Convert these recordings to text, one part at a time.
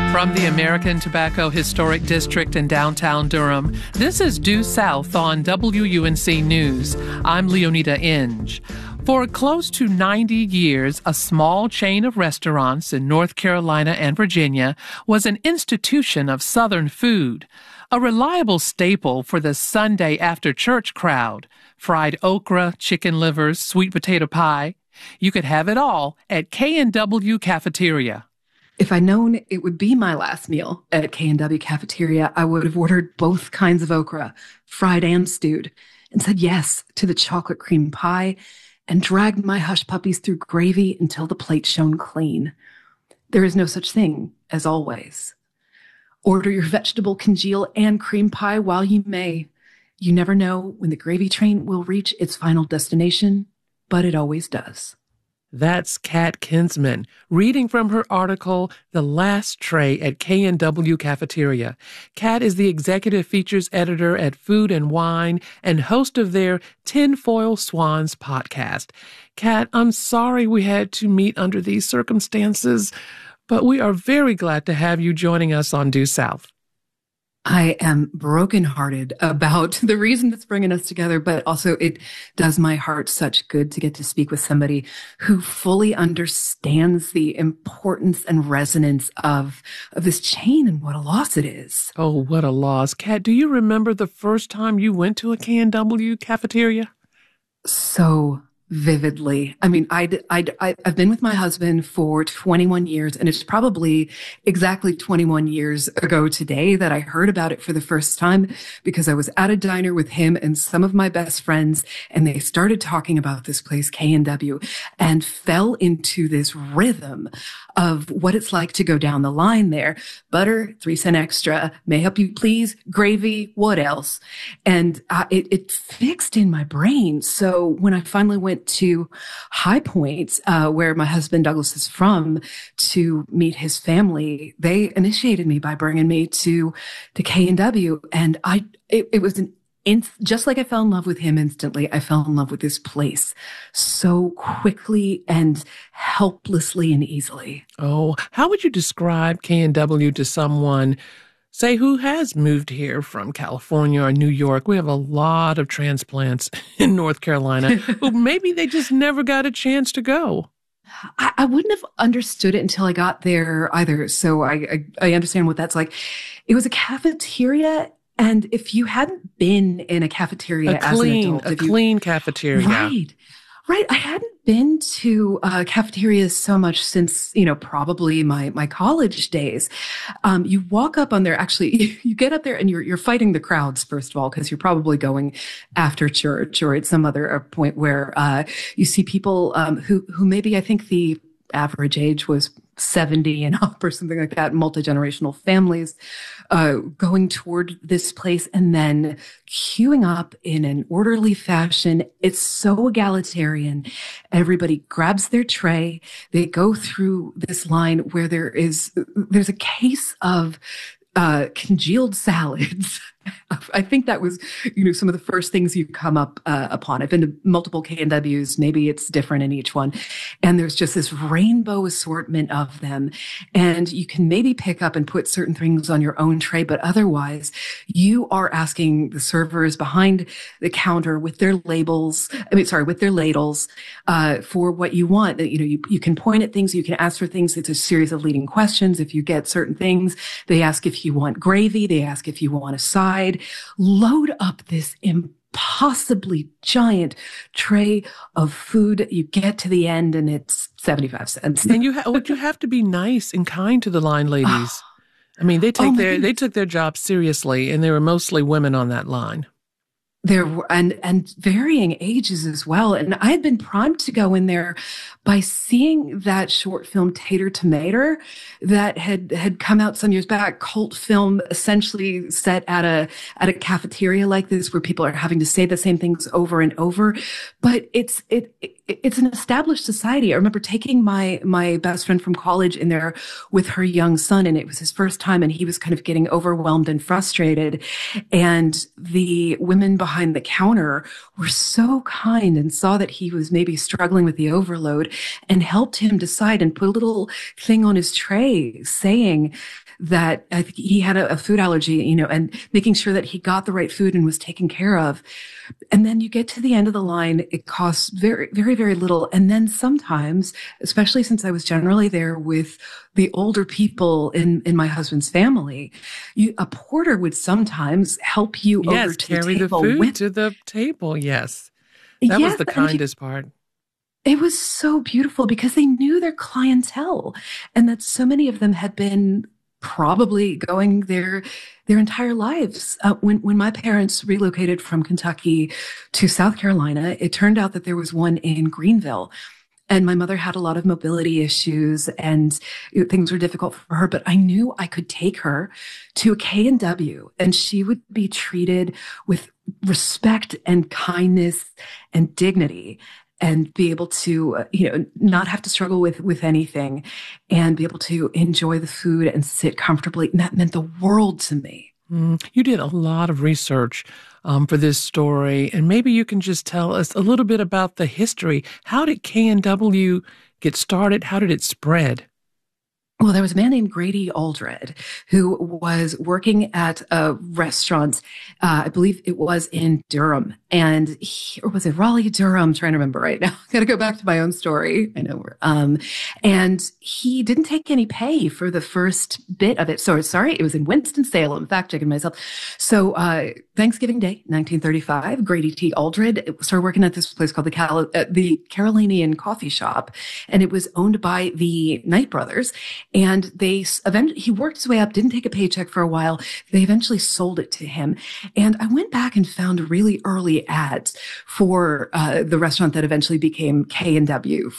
From the American Tobacco Historic District in downtown Durham, this is Due South on WUNC News. I'm Leonida Inge. For close to 90 years, a small chain of restaurants in North Carolina and Virginia was an institution of Southern food, a reliable staple for the Sunday after church crowd. Fried okra, chicken livers, sweet potato pie. You could have it all at K&W Cafeteria. If I'd known it would be my last meal at K&W Cafeteria, I would have ordered both kinds of okra, fried and stewed, and said yes to the chocolate cream pie and dragged my hush puppies through gravy until the plate shone clean. There is no such thing as always. Order your vegetable congeal and cream pie while you may. You never know when the gravy train will reach its final destination, but it always does. That's Kat Kinsman, reading from her article, The Last Tray at K&W Cafeteria. Kat is the executive features editor at Food and Wine and host of their Tinfoil Swans podcast. Kat, I'm sorry we had to meet under these circumstances, but we are very glad to have you joining us on Due South. I am brokenhearted about the reason that's bringing us together, but also it does my heart such good to get to speak with somebody who fully understands the importance and resonance of this chain and what a loss it is. Oh, what a loss. Kat, do you remember the first time you went to a K&W cafeteria? So vividly. I mean, I've been with my husband for 21 years, and it's probably exactly 21 years ago today that I heard about it for the first time because I was at a diner with him and some of my best friends, and they started talking about this place, K&W, and fell into this rhythm of what it's like to go down the line there. Butter, 3 cents extra, may help you please, gravy, what else? And it fixed in my brain. So when I finally went to High Point, where my husband Douglas is from, to meet his family, they initiated me by bringing me to K&W, and it was just like I fell in love with him instantly, I fell in love with this place so quickly and helplessly and easily. Oh, how would you describe K&W to someone, say, who has moved here from California or New York? We have a lot of transplants in North Carolina who maybe they just never got a chance to go. I wouldn't have understood it until I got there either. So I understand what that's like. It was a cafeteria. And if you hadn't been in a cafeteria as an adult, a clean cafeteria. Right. I hadn't been to cafeterias so much since, probably my college days. You walk up on there, actually, you get up there and you're fighting the crowds, first of all, because you're probably going after church or at some other point where you see people who maybe I think the average age was 70 and up or something like that, multi-generational families going toward this place and then queuing up in an orderly fashion. It's so egalitarian. Everybody grabs their tray. They go through this line where there's a case of congealed salads. I think that was, some of the first things you come up upon. I've been to multiple K&Ws. Maybe it's different in each one. And there's just this rainbow assortment of them. And you can maybe pick up and put certain things on your own tray, but otherwise you are asking the servers behind the counter with their ladles, for what you want. You can point at things, you can ask for things. It's a series of leading questions. If you get certain things, they ask if you want gravy. They ask if you want a side. Load up this impossibly giant tray of food. You get to the end and it's 75 cents. And you have to be nice and kind to the line ladies. I mean, they took their job seriously, and they were mostly women on that line. There were, and varying ages as well. And I had been primed to go in there by seeing that short film Tater Tomato that had come out some years back, cult film essentially set at a cafeteria like this where people are having to say the same things over and over. But it's an established society. I remember taking my best friend from college in there with her young son, and it was his first time, and he was kind of getting overwhelmed and frustrated. And the women behind behind the counter were so kind and saw that he was maybe struggling with the overload and helped him decide and put a little thing on his tray saying that I think he had a food allergy, and making sure that he got the right food and was taken care of. And then you get to the end of the line. It costs very, very, very little. And then sometimes, especially since I was generally there with the older people in my husband's family, a porter would sometimes help you over to the table. Carry the food to the table. Yes. That was the kindest part. It was so beautiful because they knew their clientele and that so many of them had been probably going their entire lives. When my parents relocated from Kentucky to South Carolina, it turned out that there was one in Greenville. And my mother had a lot of mobility issues and things were difficult for her, but I knew I could take her to a K&W and she would be treated with respect and kindness and dignity, and be able to, not have to struggle with anything and be able to enjoy the food and sit comfortably. And that meant the world to me. You did a lot of research for this story, and maybe you can just tell us a little bit about the history. How did K&W get started? How did it spread? Well, there was a man named Grady Aldred who was working at a restaurant. I believe it was in Durham, or was it Raleigh, Durham? I'm trying to remember right now. Got to go back to my own story. I know. And he didn't take any pay for the first bit of it. So sorry, it was in Winston-Salem. Fact checking myself. So Thanksgiving Day, 1935, Grady T. Aldred started working at this place called the Carolinian Coffee Shop, and it was owned by the Knight brothers. And he worked his way up, didn't take a paycheck for a while. They eventually sold it to him. And I went back and found really early ads for the restaurant that eventually became K&W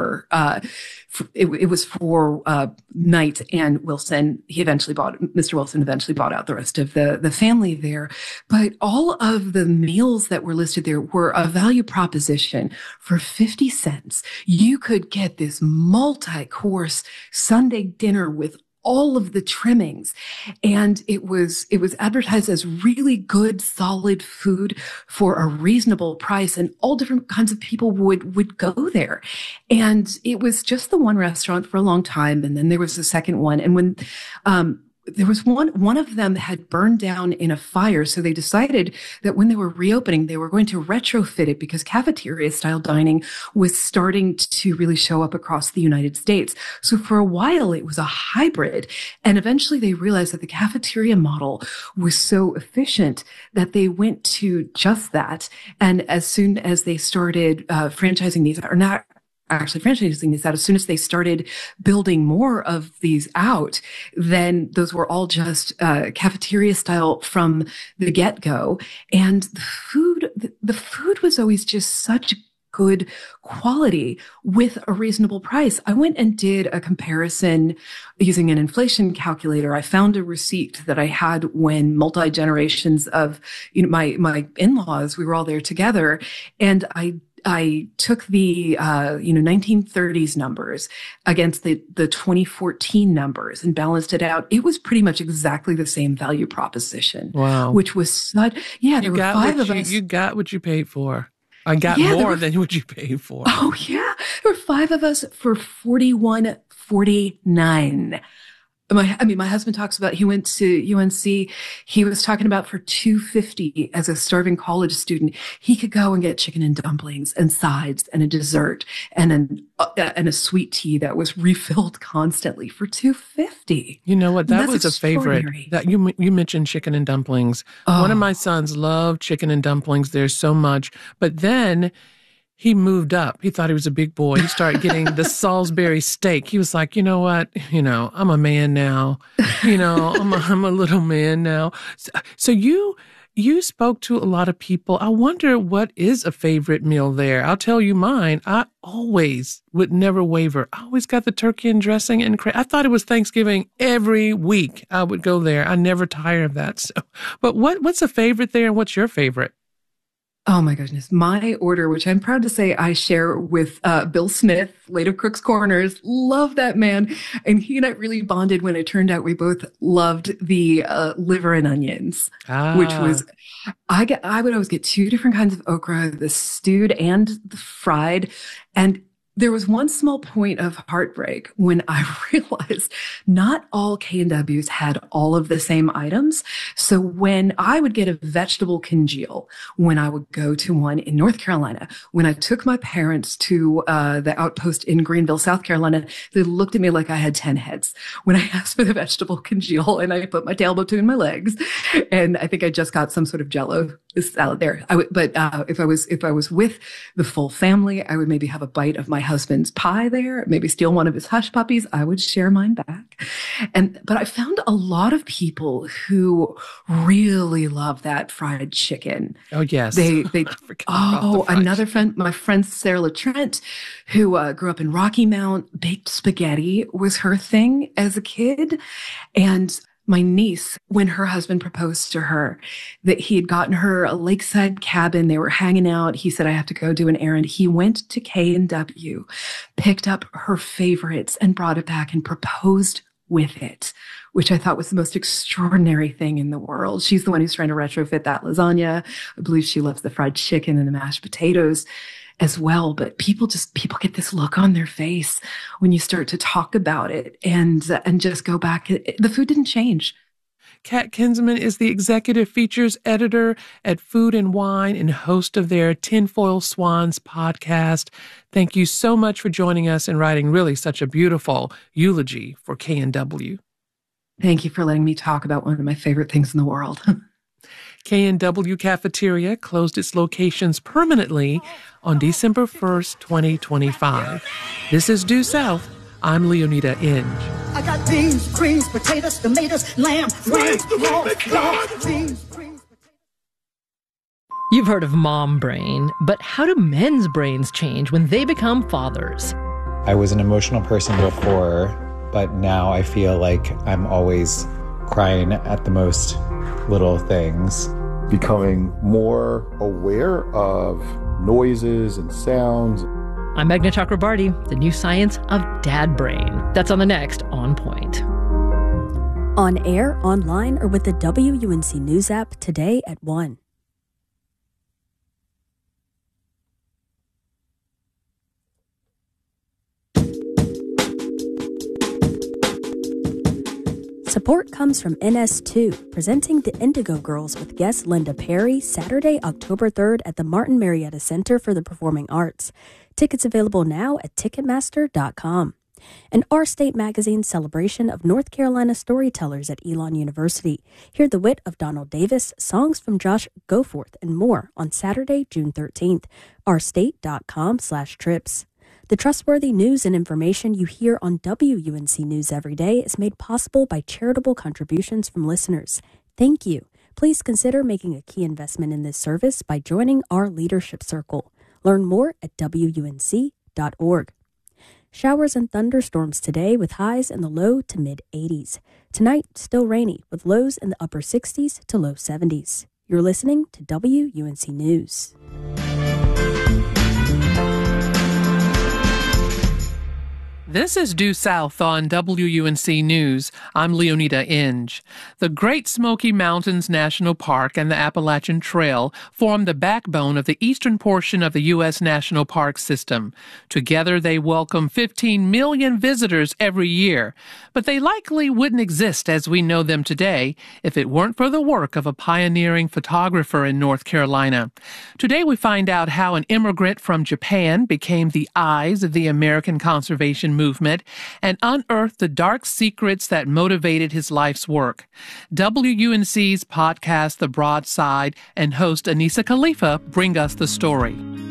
it was for Knight and Wilson. Mr. Wilson eventually bought out the rest of the family there. But all of the meals that were listed there were a value proposition. For 50 cents, you could get this multi-course Sunday dinner with all of the trimmings. And it was advertised as really good, solid food for a reasonable price. And all different kinds of people would go there. And it was just the one restaurant for a long time. And then there was a second one. And when, there was one of them had burned down in a fire. So they decided that when they were reopening, they were going to retrofit it because cafeteria style dining was starting to really show up across the United States. So for a while, it was a hybrid. And eventually they realized that the cafeteria model was so efficient that they went to just that. And as soon as they started franchising these, or not actually franchising these out, as soon as they started building more of these out, then those were all just cafeteria style from the get-go. And the food was always just such good quality with a reasonable price. I went and did a comparison using an inflation calculator. I found a receipt that I had when multi-generations of my in-laws, we were all there together, and I took the 1930s numbers against the 2014 numbers and balanced it out. It was pretty much exactly the same value proposition. Wow. Which was there were five of us. You got what you paid for. I got more than what you paid for. Oh yeah. There were five of us for $41.49. My husband talks about he went to UNC. He was talking about for $2.50 as a starving college student, he could go and get chicken and dumplings and sides and a dessert and a sweet tea that was refilled constantly for $2.50. You know what? That was a favorite. That you mentioned chicken and dumplings. Oh. One of my sons loved chicken and dumplings. There's so much, but then he moved up. He thought he was a big boy. He started getting the Salisbury steak. He was like, you know what? I'm a man now. I'm a little man now. So you spoke to a lot of people. I wonder what is a favorite meal there. I'll tell you mine. I always would never waver. I always got the turkey and dressing and I thought it was Thanksgiving every week. I would go there. I never tire of that. So, but what's a favorite there and what's your favorite? Oh my goodness. My order, which I'm proud to say I share with Bill Smith, late of Crook's Corners. Love that man. And he and I really bonded when it turned out we both loved the liver and onions, which was, I would always get two different kinds of okra, the stewed and the fried. And there was one small point of heartbreak when I realized not all K&Ws had all of the same items. So when I would get a vegetable congeal, when I would go to one in North Carolina, when I took my parents to the outpost in Greenville, South Carolina, they looked at me like I had 10 heads. When I asked for the vegetable congeal and I put my tail between my legs, and I think I just got some sort of Jell-O salad there. But if I was with the full family, I would maybe have a bite of my husband's pie there, maybe steal one of his hush puppies. I would share mine back. But I found a lot of people who really love that fried chicken. Oh, yes. Another friend, my friend Sarah LaTrent, who grew up in Rocky Mount, baked spaghetti was her thing as a kid. And my niece, when her husband proposed to her, that he had gotten her a lakeside cabin. They were hanging out. He said, I have to go do an errand. He went to K&W, picked up her favorites and brought it back and proposed with it, which I thought was the most extraordinary thing in the world. She's the one who's trying to retrofit that lasagna. I believe she loves the fried chicken and the mashed potatoes as well. But people get this look on their face when you start to talk about it and just go back. The food didn't change. Kat Kinsman is the executive features editor at Food and Wine and host of their Tinfoil Swans podcast. Thank you so much for joining us and writing really such a beautiful eulogy for K&W. Thank you for letting me talk about one of my favorite things in the world. K&W Cafeteria closed its locations permanently on December 1st, 2025. This is Due South. I'm Leonida Inge. I got beans, greens, potatoes, tomatoes, lamb, beans, You've heard of mom brain, but how do men's brains change when they become fathers? I was an emotional person before, but now I feel like I'm always crying at the most little things. Becoming more aware of noises and sounds. I'm Meghna Chakrabarty, the new science of dad brain. That's on the next On Point. On air, online, or with the WUNC News app today at 1. Support comes from NS2, presenting the Indigo Girls with guest Linda Perry, Saturday, October 3rd at the Martin Marietta Center for the Performing Arts. Tickets available now at Ticketmaster.com. And Our State Magazine's celebration of North Carolina storytellers at Elon University. Hear the wit of Donald Davis, songs from Josh Goforth, and more on Saturday, June 13th. ourstate.com/trips. The trustworthy news and information you hear on WUNC News every day is made possible by charitable contributions from listeners. Thank you. Please consider making a key investment in this service by joining our leadership circle. Learn more at WUNC.org. Showers and thunderstorms today with highs in the low to mid-80s. Tonight, still rainy with lows in the upper 60s to low 70s. You're listening to WUNC News. This is Due South on WUNC News. I'm Leonida Inge. The Great Smoky Mountains National Park and the Appalachian Trail form the backbone of the eastern portion of the U.S. National Park System. Together, they welcome 15 million visitors every year. But they likely wouldn't exist as we know them today if it weren't for the work of a pioneering photographer in North Carolina. Today, we find out how an immigrant from Japan became the eyes of the American conservation movement and unearthed the dark secrets that motivated his life's work. WUNC's podcast, The Broadside, and host Anissa Khalifa bring us the story.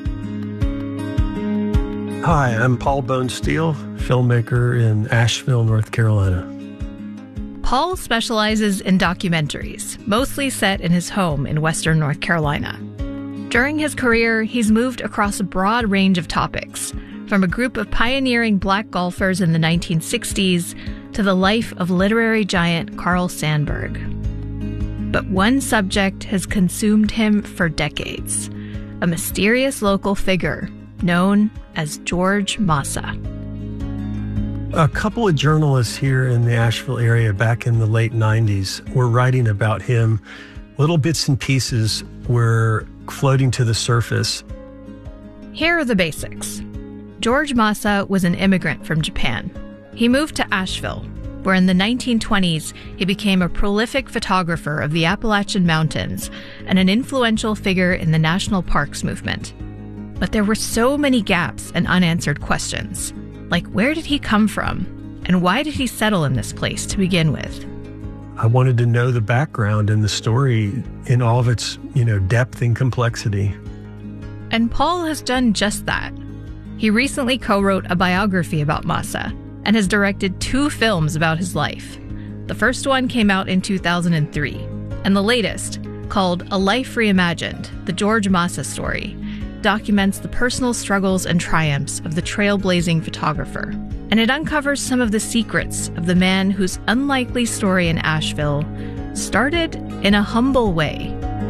Hi, I'm Paul Bonesteel, filmmaker in Asheville, North Carolina. Paul specializes in documentaries, mostly set in his home in western North Carolina. During his career, he's moved across a broad range of topics, from a group of pioneering black golfers in the 1960s to the life of literary giant Carl Sandburg. But one subject has consumed him for decades: a mysterious local figure known as George Massa. A couple of journalists here in the Asheville area back in the late 90s were writing about him. Little bits and pieces were floating to the surface. Here are the basics. George Massa was an immigrant from Japan. He moved to Asheville, where in the 1920s he became a prolific photographer of the Appalachian Mountains and an influential figure in the national parks movement. But there were so many gaps and unanswered questions. Like, where did he come from? And why did he settle in this place to begin with? I wanted to know the background and the story in all of its, depth and complexity. And Paul has done just that. He recently co-wrote a biography about Massa and has directed 2 films about his life. The first one came out in 2003, and the latest, called A Life Reimagined, The George Massa Story, documents the personal struggles and triumphs of the trailblazing photographer, and it uncovers some of the secrets of the man whose unlikely story in Asheville started in a humble way.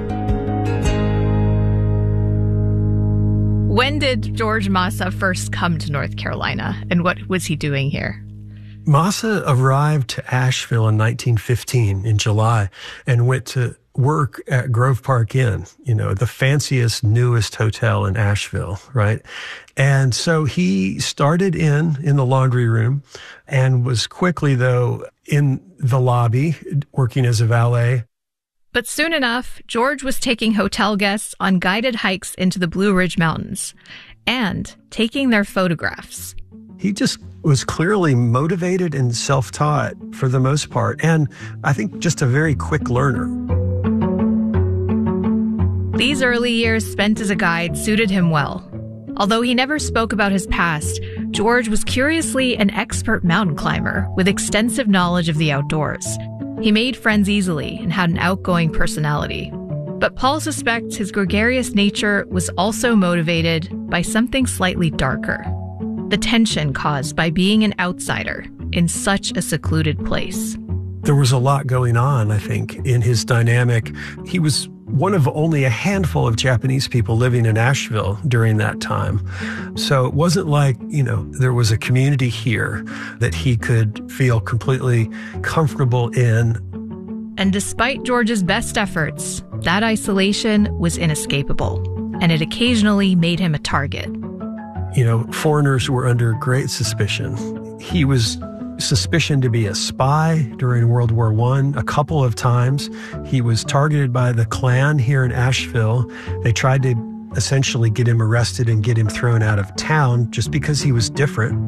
When did George Massa first come to North Carolina, and what was he doing here? Massa arrived to Asheville in 1915 in July and went to work at Grove Park Inn, the fanciest, newest hotel in Asheville, right? And so he started in the laundry room and was quickly, though, in the lobby working as a valet. But soon enough, George was taking hotel guests on guided hikes into the Blue Ridge Mountains and taking their photographs. He just was clearly motivated and self-taught for the most part, and I think just a very quick learner. These early years spent as a guide suited him well. Although he never spoke about his past, George was curiously an expert mountain climber with extensive knowledge of the outdoors. He made friends easily and had an outgoing personality. But Paul suspects his gregarious nature was also motivated by something slightly darker: the tension caused by being an outsider in such a secluded place. There was a lot going on, I think, in his dynamic. He was one of only a handful of Japanese people living in Asheville during that time. So it wasn't like, there was a community here that he could feel completely comfortable in. And despite George's best efforts, that isolation was inescapable, and it occasionally made him a target. Foreigners were under great suspicion. He was suspicion to be a spy during World War I a couple of times. He was targeted by the Klan here in Asheville. They tried to essentially get him arrested and get him thrown out of town just because he was different.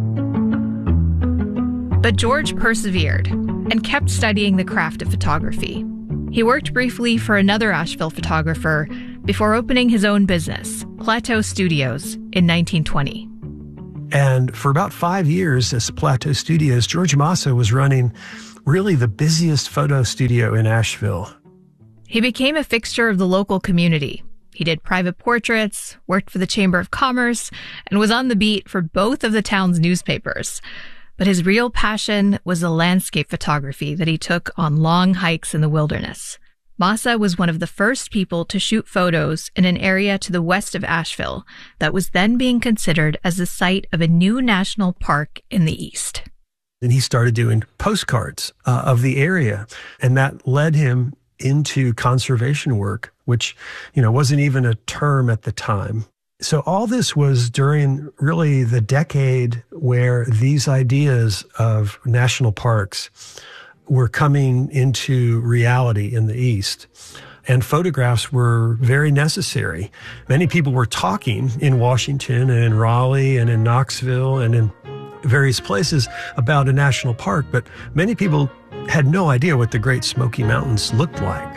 But George persevered and kept studying the craft of photography. He worked briefly for another Asheville photographer before opening his own business, Plateau Studios, in 1920. And for about 5 years as Plateau Studios, George Massa was running really the busiest photo studio in Asheville. He became a fixture of the local community. He did private portraits, worked for the Chamber of Commerce, and was on the beat for both of the town's newspapers. But his real passion was the landscape photography that he took on long hikes in the wilderness. Massa was one of the first people to shoot photos in an area to the west of Asheville that was then being considered as the site of a new national park in the east. And he started doing postcards of the area, and that led him into conservation work, which, wasn't even a term at the time. So all this was during really the decade where these ideas of national parks were coming into reality in the East. And photographs were very necessary. Many people were talking in Washington and in Raleigh and in Knoxville and in various places about a national park, but many people had no idea what the Great Smoky Mountains looked like.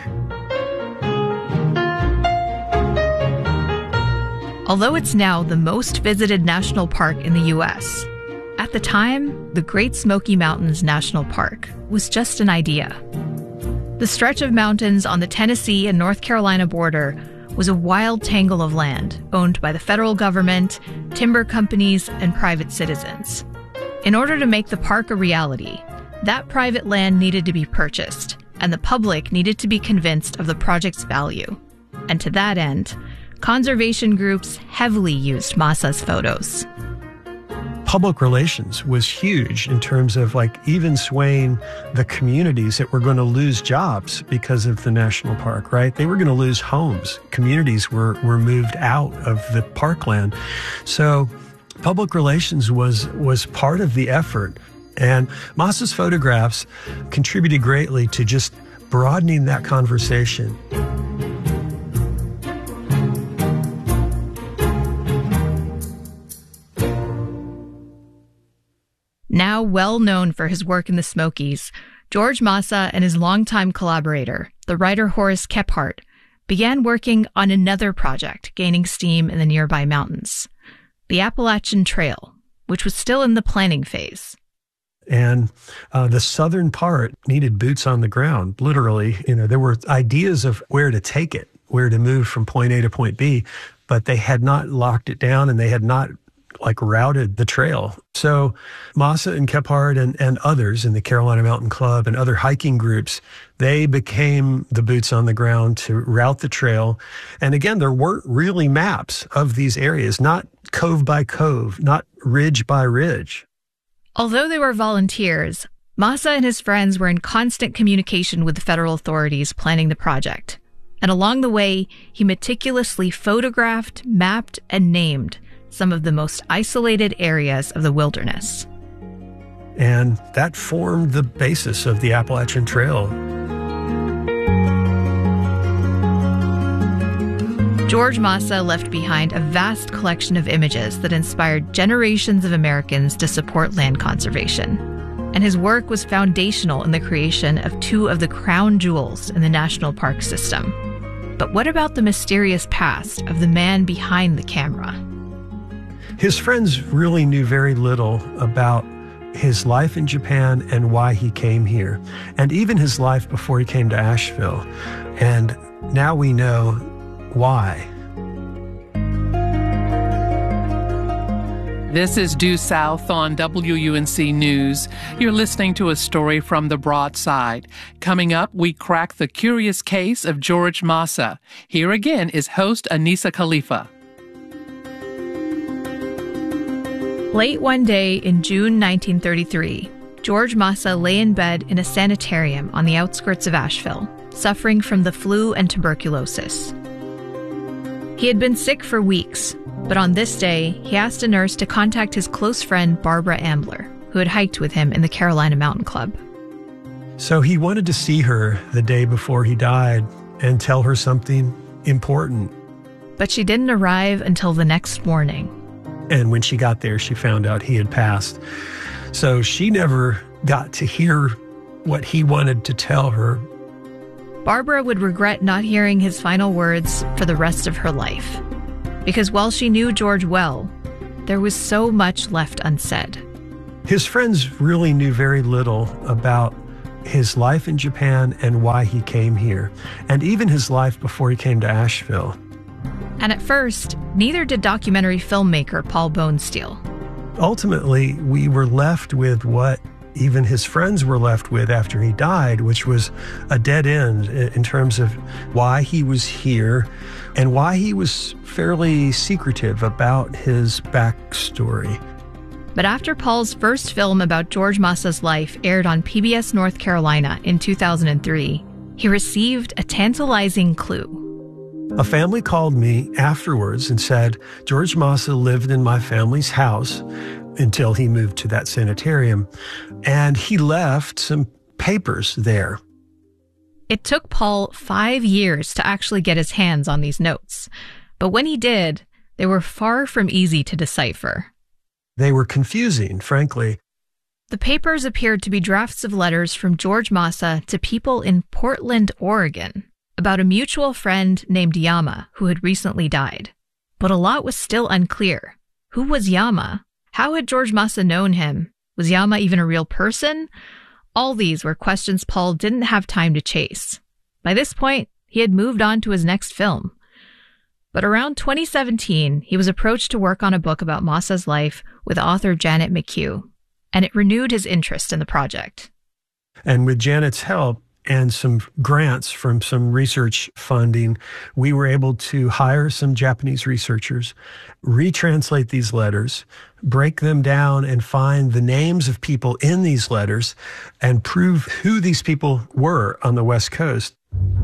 Although it's now the most visited national park in the U.S., at the time, the Great Smoky Mountains National Park was just an idea. The stretch of mountains on the Tennessee and North Carolina border was a wild tangle of land owned by the federal government, timber companies, and private citizens. In order to make the park a reality, that private land needed to be purchased, and the public needed to be convinced of the project's value. And to that end, conservation groups heavily used Masa's photos. Public relations was huge in terms of even swaying the communities that were going to lose jobs because of the national park, right? They were going to lose homes. Communities were moved out of the parkland. So public relations was part of the effort. And Masa's photographs contributed greatly to just broadening that conversation. Now well known for his work in the Smokies, George Masa and his longtime collaborator, the writer Horace Kephart, began working on another project gaining steam in the nearby mountains, the Appalachian Trail, which was still in the planning phase. And the southern part needed boots on the ground, literally. There were ideas of where to take it, where to move from point A to point B, but they had not locked it down and they had not routed the trail. So Masa and Kephart and others in the Carolina Mountain Club and other hiking groups, they became the boots on the ground to route the trail. And again, there weren't really maps of these areas, not cove by cove, not ridge by ridge. Although they were volunteers, Masa and his friends were in constant communication with the federal authorities planning the project. And along the way, he meticulously photographed, mapped, and named some of the most isolated areas of the wilderness. And that formed the basis of the Appalachian Trail. George Masa left behind a vast collection of images that inspired generations of Americans to support land conservation. And his work was foundational in the creation of two of the crown jewels in the national park system. But what about the mysterious past of the man behind the camera? His friends really knew very little about his life in Japan and why he came here, and even his life before he came to Asheville. And now we know why. This is Due South on WUNC News. You're listening to a story from the Broadside. Coming up, we crack the curious case of George Masa. Here again is host Anisa Khalifa. Late one day in June 1933, George Masa lay in bed in a sanitarium on the outskirts of Asheville, suffering from the flu and tuberculosis. He had been sick for weeks, but on this day, he asked a nurse to contact his close friend Barbara Ambler, who had hiked with him in the Carolina Mountain Club. So he wanted to see her the day before he died and tell her something important. But she didn't arrive until the next morning. And when she got there, she found out he had passed. So she never got to hear what he wanted to tell her. Barbara would regret not hearing his final words for the rest of her life. Because while she knew George well, there was so much left unsaid. His friends really knew very little about his life in Japan and why he came here, and even his life before he came to Asheville. And at first, neither did documentary filmmaker Paul Bonesteel. Ultimately, we were left with what even his friends were left with after he died, which was a dead end in terms of why he was here and why he was fairly secretive about his backstory. But after Paul's first film about George Masa's life aired on PBS North Carolina in 2003, he received a tantalizing clue. A family called me afterwards and said, George Masa lived in my family's house until he moved to that sanitarium, and he left some papers there. It took Paul 5 years to actually get his hands on these notes, but when he did, they were far from easy to decipher. They were confusing, frankly. The papers appeared to be drafts of letters from George Masa to people in Portland, Oregon, about a mutual friend named Yama who had recently died. But a lot was still unclear. Who was Yama? How had George Masa known him? Was Yama even a real person? All these were questions Paul didn't have time to chase. By this point, he had moved on to his next film. But around 2017, he was approached to work on a book about Masa's life with author Janet McHugh, and it renewed his interest in the project. And with Janet's help, and some grants from some research funding, we were able to hire some Japanese researchers, retranslate these letters, break them down and find the names of people in these letters and prove who these people were on the West Coast.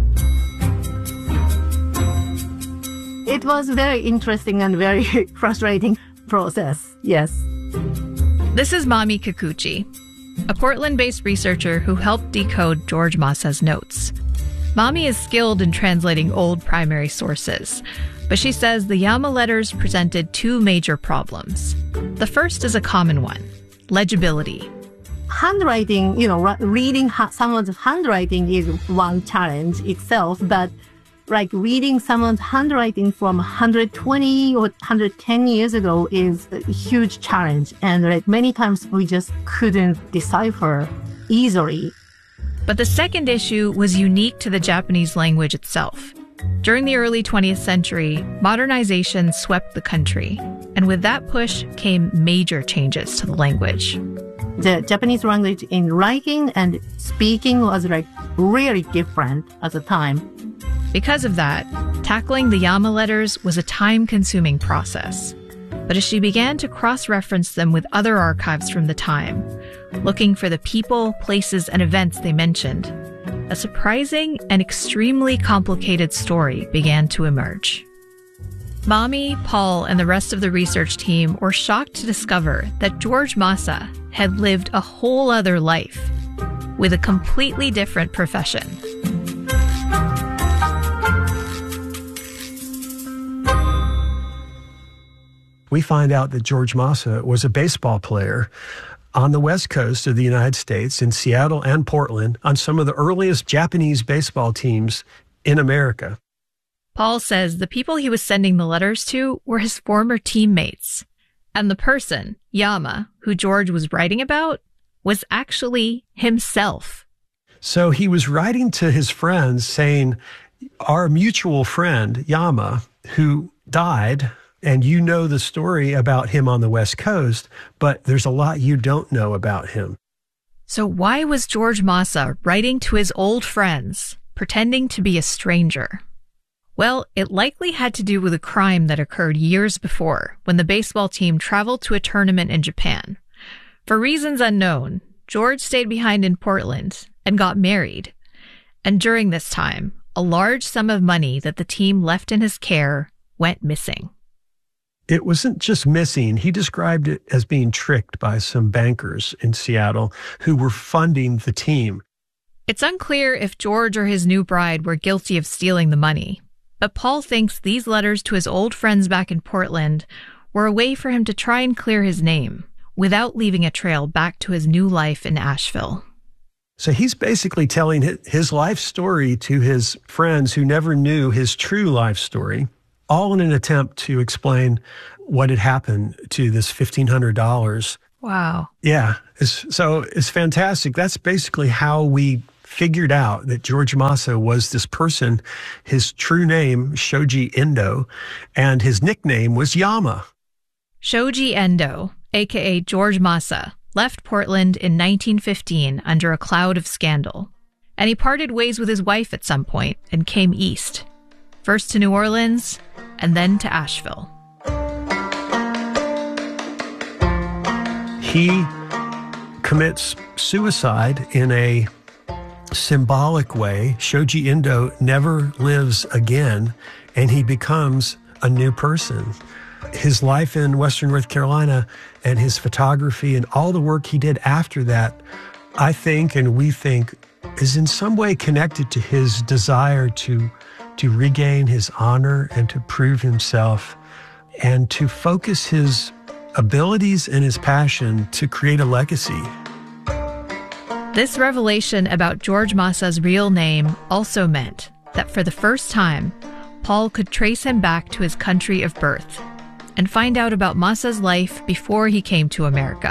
It was very interesting and very frustrating process, yes. This is Mami Kikuchi, a Portland-based researcher who helped decode George Masa's notes. Mami is skilled in translating old primary sources, but she says the Yama letters presented two major problems. The first is a common one: legibility. Handwriting, reading someone's handwriting is one challenge itself, but like reading someone's handwriting from 120 or 110 years ago is a huge challenge. And like many times we just couldn't decipher easily. But the second issue was unique to the Japanese language itself. During the early 20th century, modernization swept the country. And with that push came major changes to the language. The Japanese language in writing and speaking was like really different at the time. Because of that, tackling the Yama letters was a time-consuming process. But as she began to cross-reference them with other archives from the time, looking for the people, places, and events they mentioned, a surprising and extremely complicated story began to emerge. Mami, Paul, and the rest of the research team were shocked to discover that George Masa had lived a whole other life with a completely different profession. We find out that George Masa was a baseball player on the West Coast of the United States, in Seattle and Portland, on some of the earliest Japanese baseball teams in America. Paul says the people he was sending the letters to were his former teammates. And the person, Yama, who George was writing about, was actually himself. So he was writing to his friends saying, our mutual friend, Yama, who died, and you know the story about him on the West Coast, but there's a lot you don't know about him. So why was George Masa writing to his old friends, pretending to be a stranger? Well, it likely had to do with a crime that occurred years before, when the baseball team traveled to a tournament in Japan. For reasons unknown, George stayed behind in Portland and got married. And during this time, a large sum of money that the team left in his care went missing. It wasn't just missing. He described it as being tricked by some bankers in Seattle who were funding the team. It's unclear if George or his new bride were guilty of stealing the money, but Paul thinks these letters to his old friends back in Portland were a way for him to try and clear his name without leaving a trail back to his new life in Asheville. So he's basically telling his life story to his friends who never knew his true life story, all in an attempt to explain what had happened to this $1,500. Wow. Yeah. So it's fantastic. That's basically how we figured out that George Masa was this person. His true name, Shoji Endo, and his nickname was Yama. Shoji Endo, a.k.a. George Masa, left Portland in 1915 under a cloud of scandal. And he parted ways with his wife at some point and came east. First to New Orleans, and then to Asheville. He commits suicide in a symbolic way. Shoji Endo never lives again, and he becomes a new person. His life in Western North Carolina and his photography and all the work he did after that, I think, and we think, is in some way connected to his desire to regain his honor and to prove himself and to focus his abilities and his passion to create a legacy. This revelation about George Masa's real name also meant that for the first time, Paul could trace him back to his country of birth and find out about Masa's life before he came to America.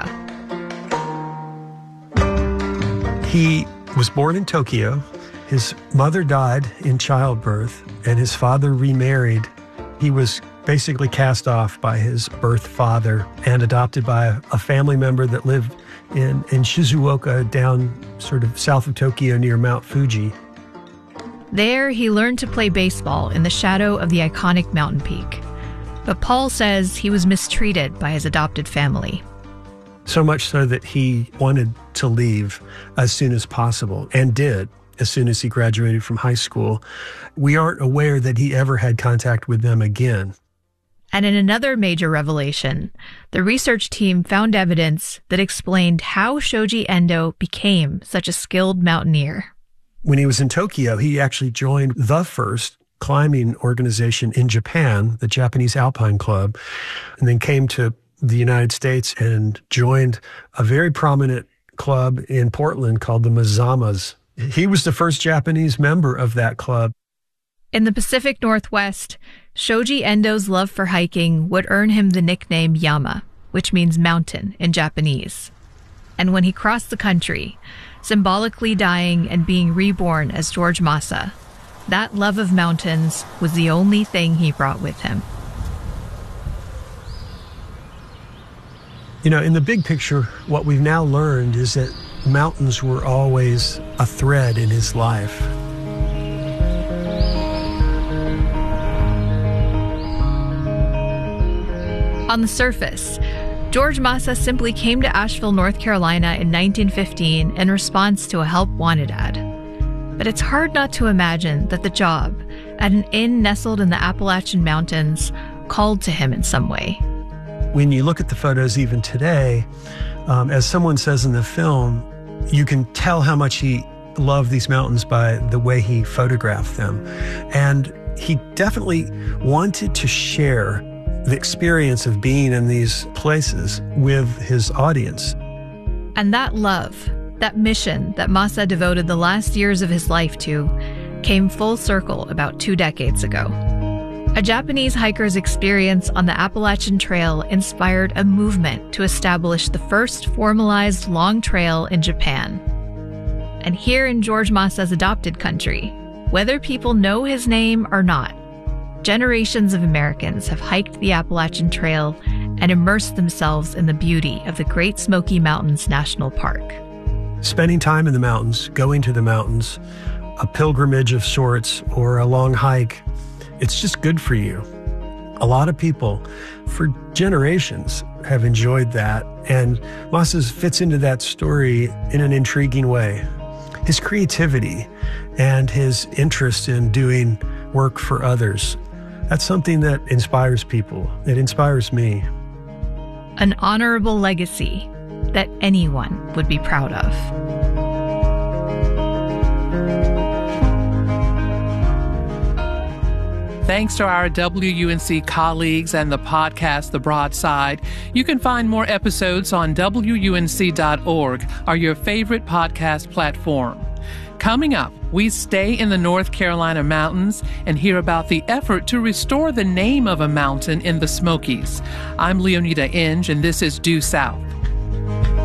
He was born in Tokyo. His mother died in childbirth, and his father remarried. He was basically cast off by his birth father and adopted by a family member that lived in Shizuoka, down sort of south of Tokyo near Mount Fuji. There, he learned to play baseball in the shadow of the iconic mountain peak. But Paul says he was mistreated by his adopted family. So much so that he wanted to leave as soon as possible, and did as soon as he graduated from high school. We aren't aware that he ever had contact with them again. And in another major revelation, the research team found evidence that explained how Shoji Endo became such a skilled mountaineer. When he was in Tokyo, he actually joined the first climbing organization in Japan, the Japanese Alpine Club, and then came to the United States and joined a very prominent club in Portland called the Mazamas. He was the first Japanese member of that club. In the Pacific Northwest, Shoji Endo's love for hiking would earn him the nickname Yama, which means mountain in Japanese. And when he crossed the country, symbolically dying and being reborn as George Massa, that love of mountains was the only thing he brought with him. You know, in the big picture, what we've now learned is that mountains were always a thread in his life. On the surface, George Massa simply came to Asheville, North Carolina in 1915 in response to a help wanted ad. But it's hard not to imagine that the job at an inn nestled in the Appalachian Mountains called to him in some way. When you look at the photos even today, as someone says in the film, you can tell how much he loved these mountains by the way he photographed them. And he definitely wanted to share the experience of being in these places with his audience. And that love, that mission that Massa devoted the last years of his life to, came full circle about 2 decades ago. A Japanese hiker's experience on the Appalachian Trail inspired a movement to establish the first formalized long trail in Japan. And here in George Massa's adopted country, whether people know his name or not, generations of Americans have hiked the Appalachian Trail and immersed themselves in the beauty of the Great Smoky Mountains National Park. Spending time in the mountains, going to the mountains, a pilgrimage of sorts or a long hike, it's just good for you. A lot of people for generations have enjoyed that, and Massa fits into that story in an intriguing way. His creativity and his interest in doing work for others, that's something that inspires people. It inspires me. An honorable legacy that anyone would be proud of. Thanks to our WUNC colleagues and the podcast, The Broadside. You can find more episodes on WUNC.org or your favorite podcast platform. Coming up, we stay in the North Carolina mountains and hear about the effort to restore the name of a mountain in the Smokies. I'm Leonida Inge, and this is Due South.